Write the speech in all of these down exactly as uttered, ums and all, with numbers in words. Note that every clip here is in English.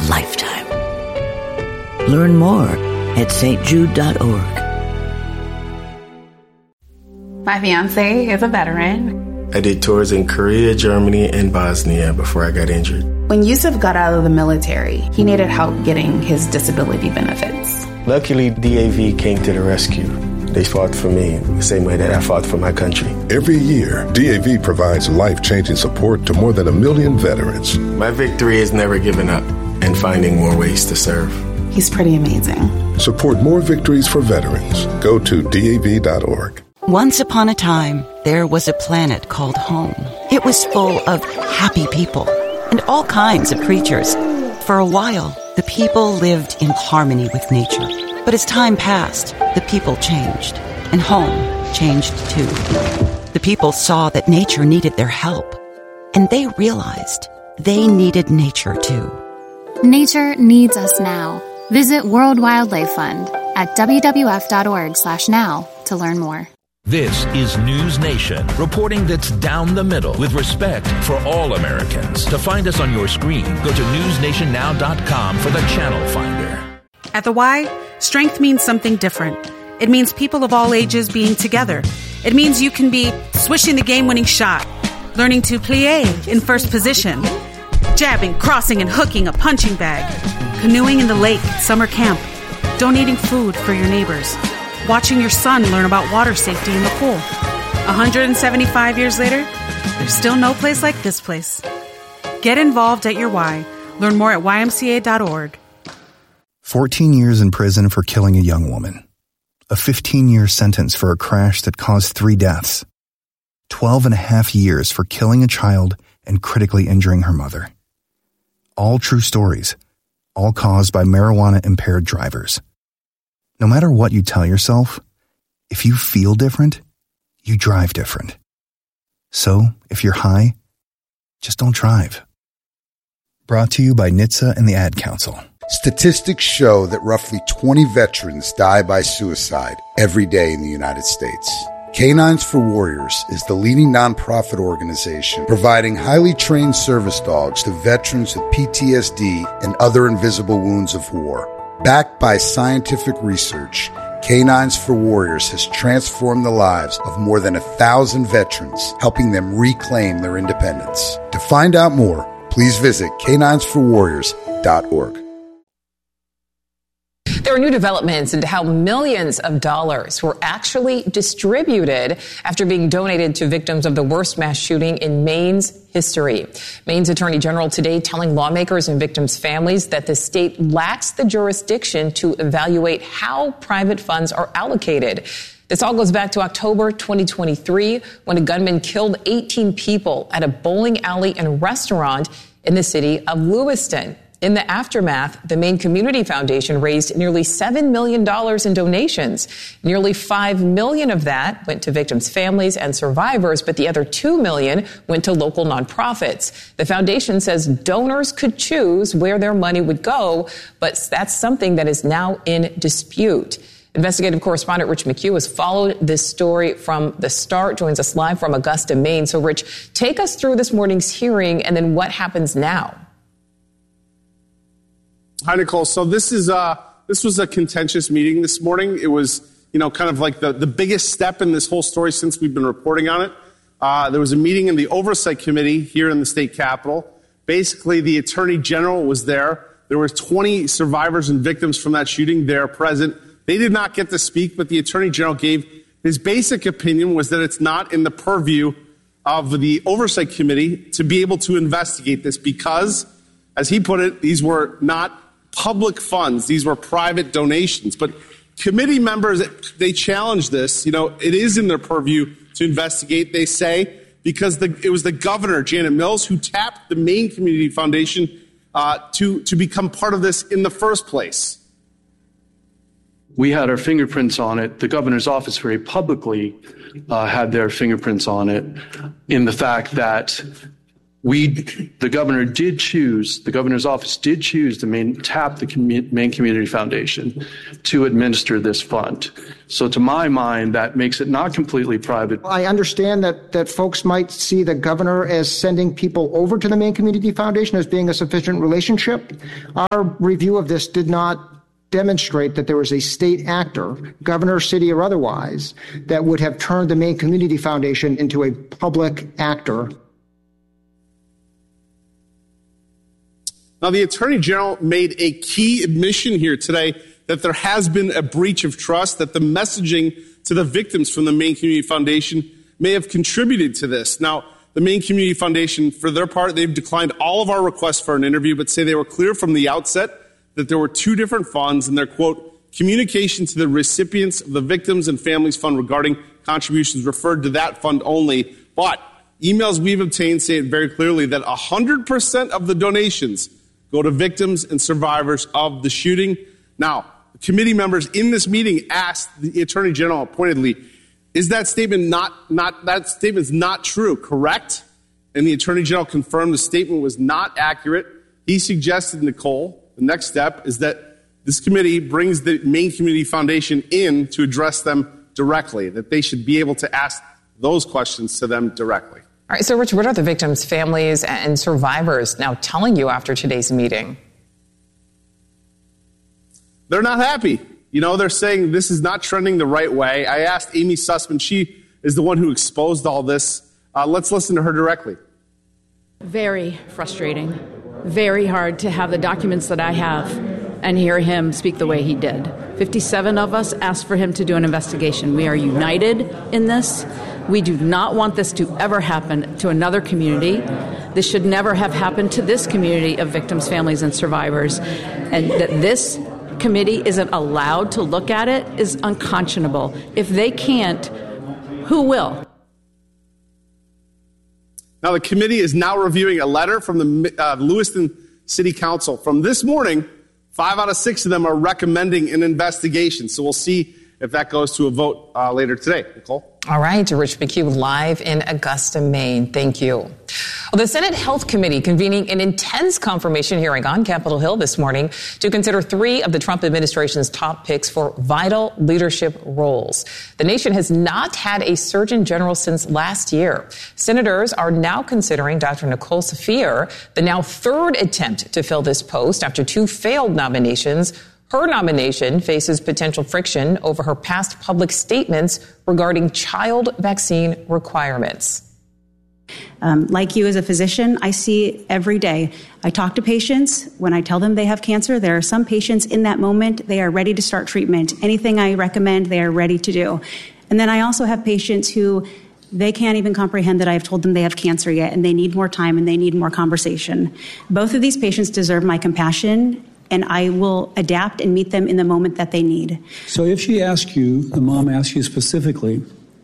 lifetime. Learn more at s t jude dot org. My fiance is a veteran. I did tours in Korea, Germany, and Bosnia before I got injured. When Yusuf got out of the military, he needed help getting his disability benefits. Luckily, D A V came to the rescue. They fought for me the same way that I fought for my country. Every year, D A V provides life-changing support to more than a million veterans. My victory is never giving up and finding more ways to serve. He's pretty amazing. Support more victories for veterans. Go to D A V dot org. Once upon a time, there was a planet called home. It was full of happy people and all kinds of creatures. For a while, the people lived in harmony with nature. But as time passed, the people changed, and home changed too. The people saw that nature needed their help, and they realized they needed nature too. Nature needs us now. Visit World Wildlife Fund at w w f dot org slash now to learn more. This is News Nation, reporting that's down the middle with respect for all Americans. To find us on your screen, go to news nation now dot com for the channel finder. At the Y, strength means something different. It means people of all ages being together. It means you can be swishing the game-winning shot, learning to plie in first position, jabbing, crossing, and hooking a punching bag, canoeing in the lake at summer camp, donating food for your neighbors, watching your son learn about water safety in the pool. one hundred seventy-five years later, there's still no place like this place. Get involved at your Y. Learn more at y m c a dot org. fourteen years in prison for killing a young woman. A fifteen-year sentence for a crash that caused three deaths. twelve and a half years for killing a child and critically injuring her mother. All true stories, all caused by marijuana-impaired drivers. No matter what you tell yourself, if you feel different, you drive different. So, if you're high, just don't drive. Brought to you by N H T S A and the Ad Council. Statistics show that roughly twenty veterans die by suicide every day in the United States. Canines for Warriors is the leading nonprofit organization providing highly trained service dogs to veterans with P T S D and other invisible wounds of war. Backed by scientific research, Canines for Warriors has transformed the lives of more than a thousand veterans, helping them reclaim their independence. To find out more, please visit canines for warriors dot org. There are new developments into how millions of dollars were actually distributed after being donated to victims of the worst mass shooting in Maine's history. Maine's Attorney General today telling lawmakers and victims' families that the state lacks the jurisdiction to evaluate how private funds are allocated. This all goes back to October twenty twenty-three, when a gunman killed eighteen people at a bowling alley and restaurant in the city of Lewiston. In the aftermath, the Maine Community Foundation raised nearly seven million dollars in donations. Nearly five million dollars of that went to victims' families and survivors, but the other two million dollars went to local nonprofits. The foundation says donors could choose where their money would go, but that's something that is now in dispute. Investigative correspondent Rich McHugh has followed this story from the start, joins us live from Augusta, Maine. So, Rich, take us through this morning's hearing and then what happens now. Hi, Nicole. So this is uh, this was a contentious meeting this morning. It was, you know, kind of like the, the biggest step in this whole story since we've been reporting on it. Uh, there was a meeting in the Oversight Committee here in the state capitol. Basically, the Attorney General was there. There were twenty survivors and victims from that shooting there present. They did not get to speak, but the Attorney General gave his basic opinion was that it's not in the purview of the Oversight Committee to be able to investigate this because, as he put it, these were not public funds. These were private donations. But committee members, they challenge this. You know, it is in their purview to investigate, they say, because the, it was the governor, Janet Mills, who tapped the Maine Community Foundation uh, to, to become part of this in the first place. We had our fingerprints on it. The governor's office very publicly uh, had their fingerprints on it in the fact that we, the governor did choose, the governor's office did choose to main, tap the commu- Maine Community Foundation to administer this fund. So to my mind, that makes it not completely private. I understand that, that folks might see the governor as sending people over to the Maine Community Foundation as being a sufficient relationship. Our review of this did not demonstrate that there was a state actor, governor, city, or otherwise, that would have turned the Maine Community Foundation into a public actor. Now, the Attorney General made a key admission here today that there has been a breach of trust, that the messaging to the victims from the Maine Community Foundation may have contributed to this. Now, the Maine Community Foundation, for their part, they've declined all of our requests for an interview, but say they were clear from the outset that there were two different funds, and their, quote, communication to the recipients of the Victims and Families Fund regarding contributions referred to that fund only. But emails we've obtained say it very clearly that one hundred percent of the donations go to victims and survivors of the shooting. Now, the committee members in this meeting asked the Attorney General pointedly, is that statement not, not, that statement's not true, correct? And the Attorney General confirmed the statement was not accurate. He suggested, Nicole, the next step is that this committee brings the Maine Community Foundation in to address them directly, that they should be able to ask those questions to them directly. All right, so Rich, what are the victims' families and survivors now telling you after today's meeting? They're not happy. You know, they're saying this is not trending the right way. I asked Amy Sussman. She is the one who exposed all this. Uh, let's listen to her directly. Very frustrating. Very hard to have the documents that I have and hear him speak the way he did. fifty-seven of us asked for him to do an investigation. We are united in this. We do not want this to ever happen to another community. This should never have happened to this community of victims, families, and survivors. And that this committee isn't allowed to look at it is unconscionable. If they can't, who will? Now, the committee is now reviewing a letter from the uh, Lewiston City Council. From this morning, five out of six of them are recommending an investigation. So we'll see if that goes to a vote uh, later today. Nicole? All right, Rich McHugh live in Augusta, Maine. Thank you. Well, the Senate Health Committee convening an intense confirmation hearing on Capitol Hill this morning to consider three of the Trump administration's top picks for vital leadership roles. The nation has not had a Surgeon General since last year. Senators are now considering Doctor Nicole Safier, the now third attempt to fill this post after two failed nominations. Her nomination faces potential friction over her past public statements regarding child vaccine requirements. Um, like you as a physician, I see every day. I talk to patients. When I tell them they have cancer, there are some patients in that moment, they are ready to start treatment. Anything I recommend, they are ready to do. And then I also have patients who they can't even comprehend that I have told them they have cancer yet, and they need more time and they need more conversation. Both of these patients deserve my compassion, and I will adapt and meet them in the moment that they need. So if she asks you, the mom asks you specifically,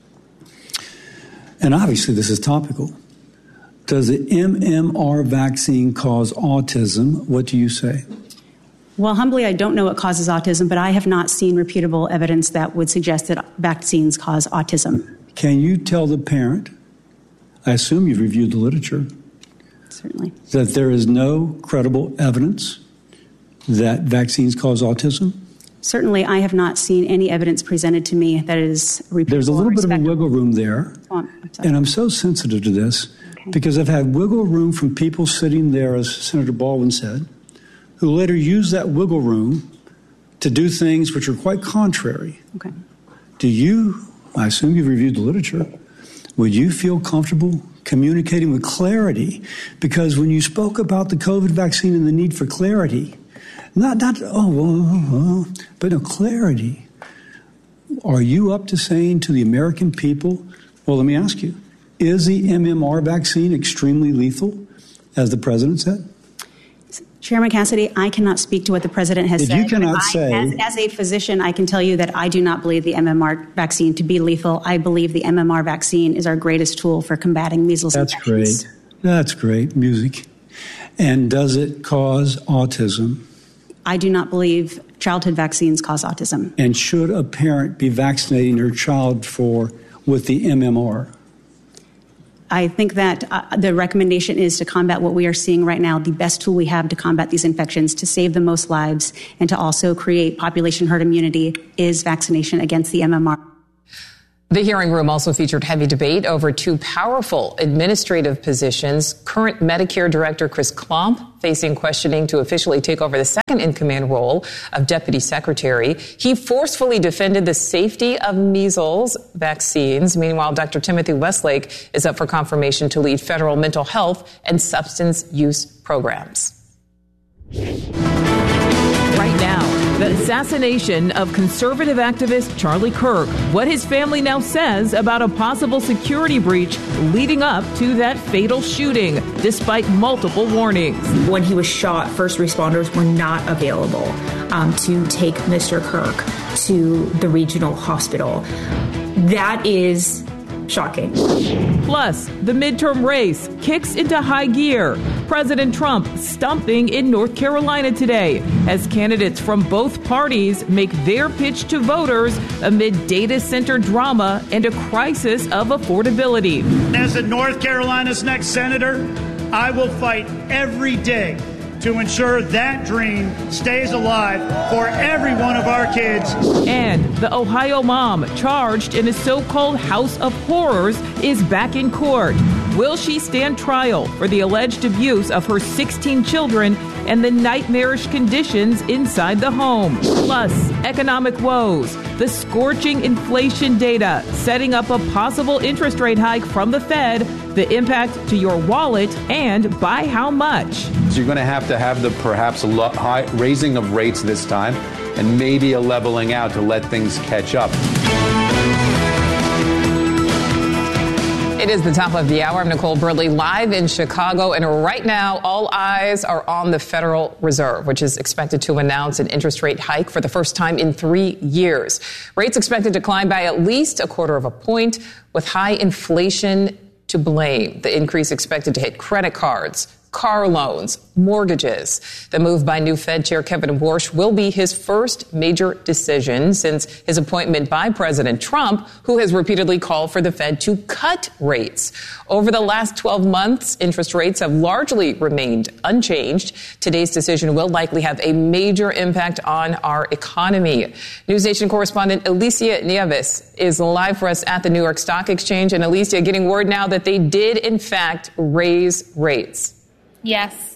and obviously this is topical, does the M M R vaccine cause autism? What do you say? Well, humbly, I don't know what causes autism, but I have not seen reputable evidence that would suggest that vaccines cause autism. Can you tell the parent, I assume you've reviewed the literature, certainly, that there is no credible evidence that vaccines cause autism? Certainly, I have not seen any evidence presented to me that is reputable. There's a little bit of a wiggle room there, oh, I'm and I'm so sensitive to this okay. because I've had wiggle room from people sitting there, as Senator Baldwin said, who later use that wiggle room to do things which are quite contrary. Okay. Do you, I assume you've reviewed the literature, would you feel comfortable communicating with clarity? Because when you spoke about the COVID vaccine and the need for clarity, Not, not, oh, oh, oh, but no, clarity. Are you up to saying to the American people, well, let me ask you, is the M M R vaccine extremely lethal, as the president said? Chairman Cassidy, I cannot speak to what the president has if said. You cannot I, say. As, as a physician, I can tell you that I do not believe the M M R vaccine to be lethal. I believe the M M R vaccine is our greatest tool for combating measles That's infections. great. That's great music. And does it cause autism? I do not believe childhood vaccines cause autism. And should a parent be vaccinating her child for with the M M R? I think that uh, the recommendation is to combat what we are seeing right now, the best tool we have to combat these infections, to save the most lives, and to also create population herd immunity is vaccination against the M M R. The hearing room also featured heavy debate over two powerful administrative positions. Current Medicare Director Chris Klomp facing questioning to officially take over the second-in-command role of Deputy Secretary. He forcefully defended the safety of measles vaccines. Meanwhile, Doctor Timothy Westlake is up for confirmation to lead federal mental health and substance use programs. Right now, the assassination of conservative activist Charlie Kirk, what his family now says about a possible security breach leading up to that fatal shooting, despite multiple warnings. When he was shot, first responders were not available um, to take Mister Kirk to the regional hospital. That is shocking. Plus, the midterm race kicks into high gear. President Trump stumping in North Carolina today as candidates from both parties make their pitch to voters amid data center drama and a crisis of affordability. As North Carolina's next senator, I will fight every day to ensure that dream stays alive for every one of our kids. And the Ohio mom charged in a so-called House of Horrors is back in court. Will she stand trial for the alleged abuse of her sixteen children and the nightmarish conditions inside the home? Plus, economic woes, the scorching inflation data, setting up a possible interest rate hike from the Fed, the impact to your wallet, and by how much. So you're going to have to have the perhaps a lo- high raising of rates this time and maybe a leveling out to let things catch up. It is the top of the hour. I'm Nicole Burley, live in Chicago. And right now, all eyes are on the Federal Reserve, which is expected to announce an interest rate hike for the first time in three years. Rates expected to climb by at least a quarter of a point, with high inflation to blame. The increase expected to hit credit cards, car loans, mortgages. The move by new Fed Chair Kevin Warsh will be his first major decision since his appointment by President Trump, who has repeatedly called for the Fed to cut rates. Over the last twelve months, interest rates have largely remained unchanged. Today's decision will likely have a major impact on our economy. News Nation correspondent Alicia Nieves is live for us at the New York Stock Exchange. And Alicia, getting word now that they did, in fact, raise rates. Yes.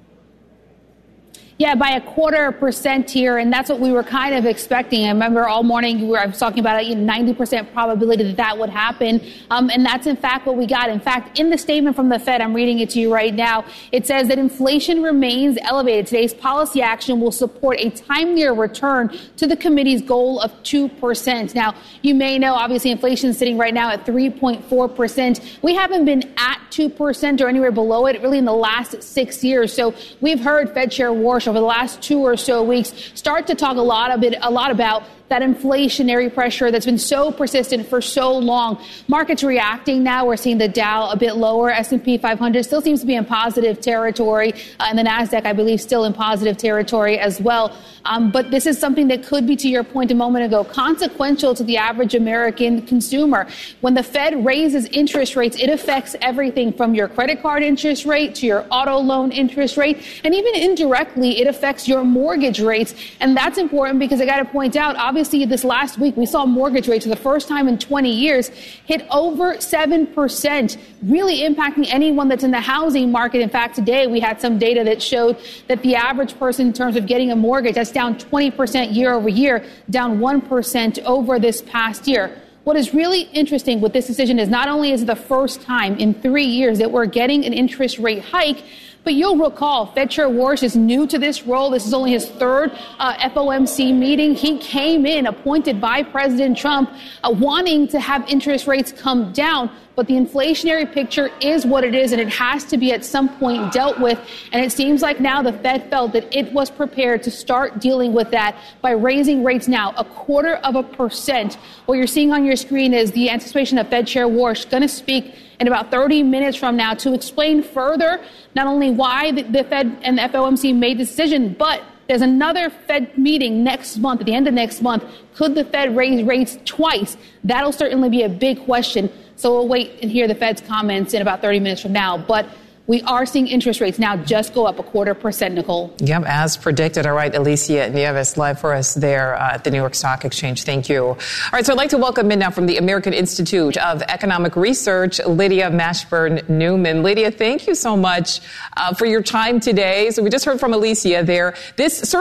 Yeah, by a quarter percent here, and that's what we were kind of expecting. I remember all morning we were, I was talking about a ninety percent probability that that would happen, um, and that's in fact what we got. In fact, in the statement from the Fed, I'm reading it to you right now, it says that inflation remains elevated. Today's policy action will support a timelier return to the committee's goal of two percent. Now, you may know, obviously, inflation is sitting right now at three point four percent. We haven't been at two percent or anywhere below it really in the last six years. So we've heard Fed Chair Warsh over the last two or so weeks start to talk a lot a bit a lot about that inflationary pressure that's been so persistent for so long. Markets reacting now. We're seeing the Dow a bit lower. S and P five hundred still seems to be in positive territory. Uh, and the NASDAQ, I believe, still in positive territory as well. Um, but this is something that could be, to your point a moment ago, consequential to the average American consumer. When the Fed raises interest rates, it affects everything from your credit card interest rate to your auto loan interest rate. And even indirectly, it affects your mortgage rates. And that's important because I got to point out, obviously, Obviously, this last week, we saw mortgage rates for the first time in twenty years hit over seven percent, really impacting anyone that's in the housing market. In fact, today we had some data that showed that the average person in terms of getting a mortgage, that's down twenty percent year over year, down one percent over this past year. What is really interesting with this decision is not only is it the first time in three years that we're getting an interest rate hike, but you'll recall Fed Chair Warsh is new to this role. This is only his third uh, F O M C meeting. He came in appointed by President Trump, uh, wanting to have interest rates come down. But the inflationary picture is what it is, and it has to be at some point dealt with. And it seems like now the Fed felt that it was prepared to start dealing with that by raising rates now a quarter of a percent. What you're seeing on your screen is the anticipation of Fed Chair Warsh going to speak in about thirty minutes from now to explain further not only why the, the Fed and the F O M C made the decision, but there's another Fed meeting next month, at the end of next month. Could the Fed raise rates twice? That'll certainly be a big question. So we'll wait and hear the Fed's comments in about thirty minutes from now. But we are seeing interest rates now just go up a quarter percent, Nicole. Yep, as predicted. All right, Alicia Nieves live for us there uh, at the New York Stock Exchange. Thank you. All right, so I'd like to welcome in now from the American Institute of Economic Research, Lydia Mashburn Newman. Lydia, thank you so much uh, for your time today. So we just heard from Alicia there. This